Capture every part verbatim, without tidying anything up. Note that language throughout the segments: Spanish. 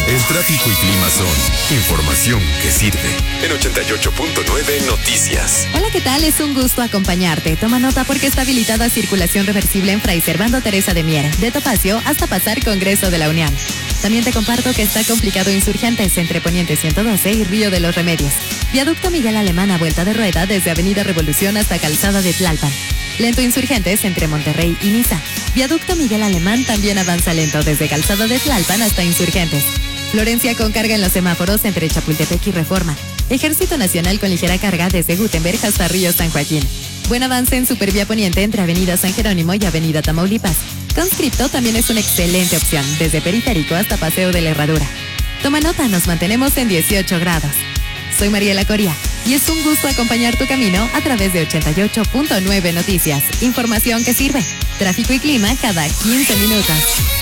El tráfico y clima son información que sirve. En ochenta y ocho punto nueve Noticias. Hola, ¿qué tal? Es un gusto acompañarte. Toma nota porque está habilitada circulación reversible en Fray Servando Teresa de Mier, de Topacio hasta pasar Congreso de la Unión. También te comparto que está complicado Insurgentes entre Poniente ciento doce y Río de los Remedios. Viaducto Miguel Alemán a vuelta de rueda desde Avenida Revolución hasta Calzada de Tlalpan. Lento Insurgentes entre Monterrey y Niza. Viaducto Miguel Alemán también avanza lento desde Calzada de Tlalpan hasta Insurgentes. Florencia con carga en los semáforos entre Chapultepec y Reforma. Ejército Nacional con ligera carga desde Gutenberg hasta Río San Joaquín. Buen avance en Supervía Poniente entre Avenida San Jerónimo y Avenida Tamaulipas. Conscripto también es una excelente opción, desde Periférico hasta Paseo de la Herradura. Toma nota, nos mantenemos en dieciocho grados. Soy Mariela Coria y es un gusto acompañar tu camino a través de ochenta y ocho punto nueve Noticias. Información que sirve. Tráfico y clima cada quince minutos.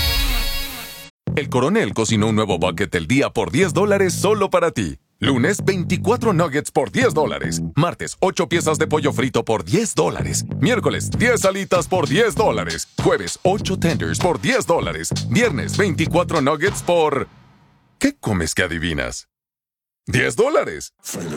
El Coronel cocinó un nuevo bucket del día por diez dólares solo para ti. Lunes, veinticuatro nuggets por diez dólares. Martes, ocho piezas de pollo frito por diez dólares. Miércoles, diez alitas por diez dólares. Jueves, ocho tenders por diez dólares. Viernes, veinticuatro nuggets por... ¿Qué comes que adivinas? diez dólares.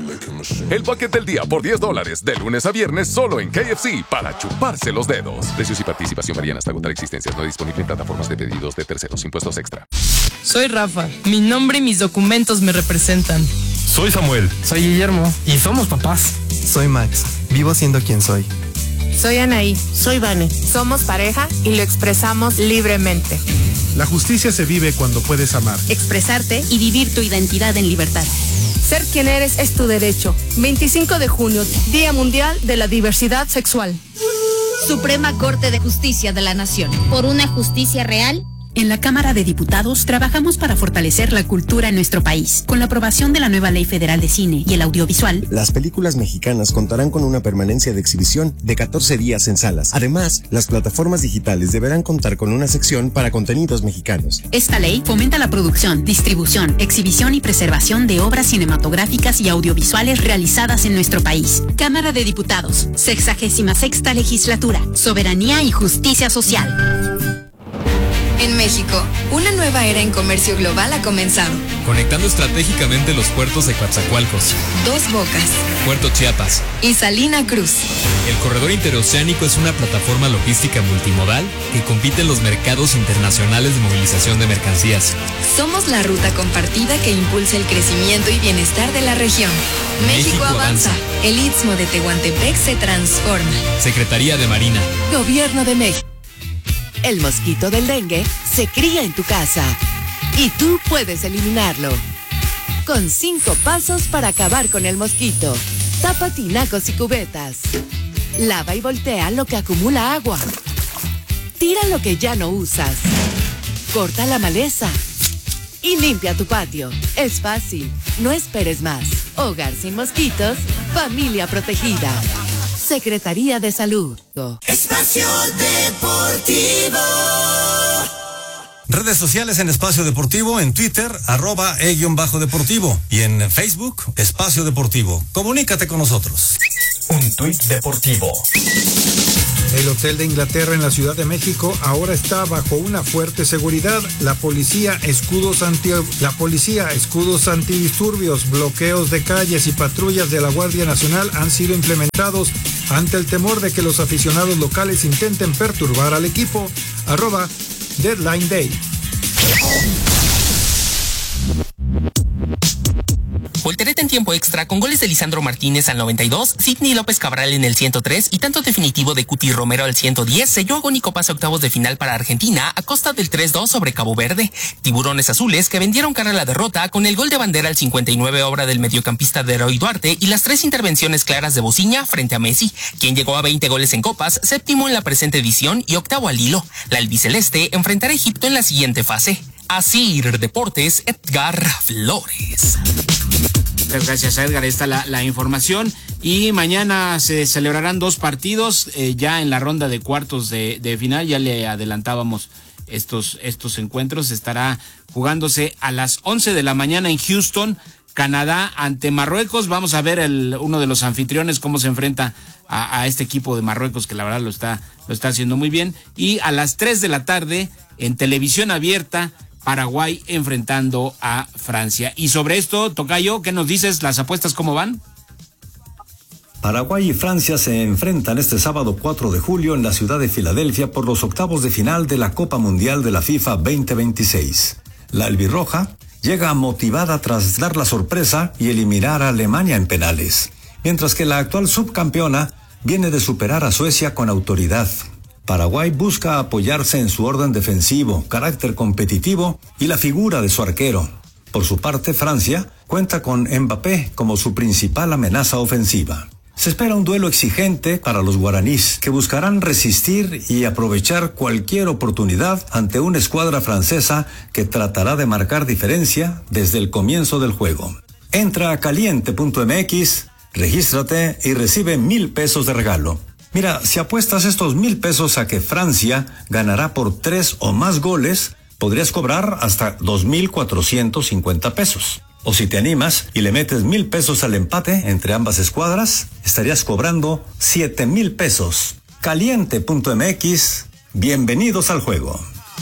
El bucket del día por diez dólares, de lunes a viernes, solo en K F C, para chuparse los dedos. Precios y participación varían hasta agotar existencias. No disponible en plataformas de pedidos de terceros. Impuestos extra. Soy Rafa. Mi nombre y mis documentos me representan. Soy Samuel. Soy Guillermo. Y somos papás. Soy Max. Vivo siendo quien soy. Soy Anaí. Soy Vane. Somos pareja y lo expresamos libremente. La justicia se vive cuando puedes amar, expresarte y vivir tu identidad en libertad. Ser quien eres es tu derecho. veinticinco de junio, Día Mundial de la Diversidad Sexual. Suprema Corte de Justicia de la Nación. Por una justicia real. En la Cámara de Diputados trabajamos para fortalecer la cultura en nuestro país. Con la aprobación de la nueva Ley Federal de Cine y el Audiovisual, las películas mexicanas contarán con una permanencia de exhibición de catorce días en salas. Además, las plataformas digitales deberán contar con una sección para contenidos mexicanos. Esta ley fomenta la producción, distribución, exhibición y preservación de obras cinematográficas y audiovisuales realizadas en nuestro país. Cámara de Diputados, sexagésima sexta legislatura, soberanía y justicia social. En México, una nueva era en comercio global ha comenzado. Conectando estratégicamente los puertos de Coatzacoalcos, Dos Bocas, Puerto Chiapas y Salina Cruz. El corredor interoceánico es una plataforma logística multimodal que compite en los mercados internacionales de movilización de mercancías. Somos la ruta compartida que impulsa el crecimiento y bienestar de la región. México, México avanza. avanza. El Istmo de Tehuantepec se transforma. Secretaría de Marina. Gobierno de México. El mosquito del dengue se cría en tu casa y tú puedes eliminarlo. Con cinco pasos para acabar con el mosquito. Tapa tinacos y cubetas. Lava y voltea lo que acumula agua. Tira lo que ya no usas. Corta la maleza. Y limpia tu patio. Es fácil. No esperes más. Hogar sin mosquitos. Familia protegida. Secretaría de Salud. Espacio Deportivo. Redes sociales en Espacio Deportivo, en Twitter, arroba e-deportivo y en Facebook, Espacio Deportivo. Comunícate con nosotros. Un tuit deportivo. El hotel de Inglaterra en la Ciudad de México ahora está bajo una fuerte seguridad. La policía, escudos anti, la policía, escudos antidisturbios, bloqueos de calles y patrullas de la Guardia Nacional han sido implementados ante el temor de que los aficionados locales intenten perturbar al equipo. Arroba Deadline Day. Voltereta en tiempo extra con goles de Lisandro Martínez al noventa y dos, Sidney López Cabral en el ciento tres y tanto definitivo de Cuti Romero al ciento diez selló agónico pase a octavos de final para Argentina a costa del tres dos sobre Cabo Verde. Tiburones azules que vendieron cara a la derrota con el gol de bandera al cincuenta y nueve, obra del mediocampista de Eroy Duarte, y las tres intervenciones claras de Bociña frente a Messi, quien llegó a veinte goles en copas, séptimo en la presente edición y octavo al hilo. La albiceleste enfrentará a Egipto en la siguiente fase. Asir Deportes, Edgar Flores. Muchas gracias, Edgar. Ahí está la, la información. Y mañana se celebrarán dos partidos eh, ya en la ronda de cuartos de, de final. Ya le adelantábamos estos, estos encuentros. Estará jugándose a las once de la mañana en Houston, Canadá, ante Marruecos. Vamos a ver el, uno de los anfitriones cómo se enfrenta a, a este equipo de Marruecos, que la verdad lo está, lo está haciendo muy bien. Y a las tres de la tarde, en televisión abierta, Paraguay enfrentando a Francia. Y sobre esto, tocayo, ¿qué nos dices? ¿Las apuestas cómo van? Paraguay y Francia se enfrentan este sábado cuatro de julio en la ciudad de Filadelfia por los octavos de final de la Copa Mundial de la FIFA veinte veintiséis. La albirroja llega motivada tras dar la sorpresa y eliminar a Alemania en penales, mientras que la actual subcampeona viene de superar a Suecia con autoridad. Paraguay busca apoyarse en su orden defensivo, carácter competitivo y la figura de su arquero. Por su parte, Francia cuenta con Mbappé como su principal amenaza ofensiva. Se espera un duelo exigente para los guaraníes, que buscarán resistir y aprovechar cualquier oportunidad ante una escuadra francesa que tratará de marcar diferencia desde el comienzo del juego. Entra a caliente punto m x, regístrate y recibe mil pesos de regalo. Mira, si apuestas estos mil pesos a que Francia ganará por tres o más goles, podrías cobrar hasta dos mil cuatrocientos cincuenta pesos. O si te animas y le metes mil pesos al empate entre ambas escuadras, estarías cobrando siete mil pesos. caliente punto m x, bienvenidos al juego.